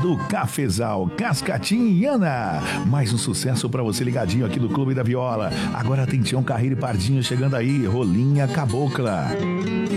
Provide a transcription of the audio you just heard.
do Cafezal, Cascatinha e Ana. Mais um sucesso pra você ligadinho aqui no Clube da Viola. Agora tem Tião Carreiro e Pardinho chegando aí, Rolinha Cabocla.